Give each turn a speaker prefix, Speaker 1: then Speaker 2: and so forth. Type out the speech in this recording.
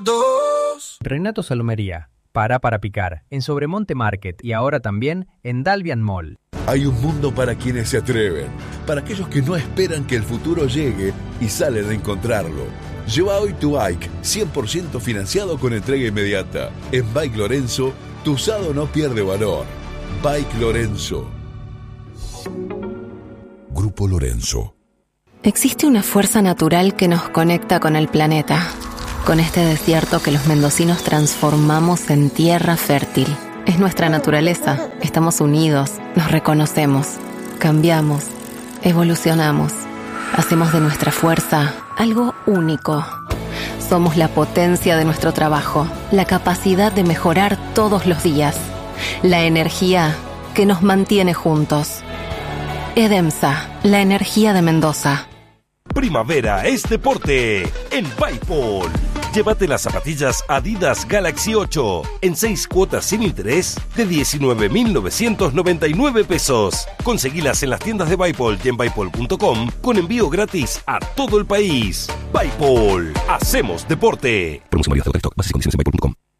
Speaker 1: 2.
Speaker 2: Renato Salomería, para picar, en Sobremonte Market y ahora también en Dalvian Mall.
Speaker 3: Hay un mundo para quienes se atreven, para aquellos que no esperan que el futuro llegue y salen a encontrarlo. Lleva hoy tu bike, 100% financiado con entrega inmediata. En Bike Lorenzo, tu usado no pierde valor. Bike Lorenzo. Grupo Lorenzo.
Speaker 4: Existe una fuerza natural que nos conecta con el planeta, con este desierto que los mendocinos transformamos en tierra fértil. Es nuestra naturaleza, estamos unidos, nos reconocemos, cambiamos, evolucionamos, hacemos de nuestra fuerza algo único. Somos la potencia de nuestro trabajo, la capacidad de mejorar todos los días, la energía que nos mantiene juntos. Edemsa, la energía de Mendoza.
Speaker 5: Primavera es deporte en Bipol. Llévate las zapatillas Adidas Galaxy 8 en 6 cuotas sin interés de 19.999 pesos. Conseguilas en las tiendas de Bipol y en Bipol.com con envío gratis a todo el país. Bipol, hacemos deporte. Promoción válida hasta agosto. Bases y condiciones en Bipol.com.